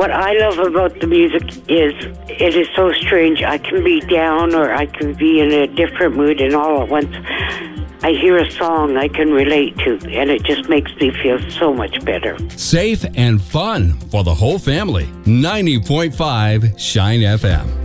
What I love about the music is it is so strange. I can be down or I can be in a different mood, and all at once I hear a song I can relate to, and it just makes me feel so much better. Safe and fun for the whole family. 90.5 Shine FM.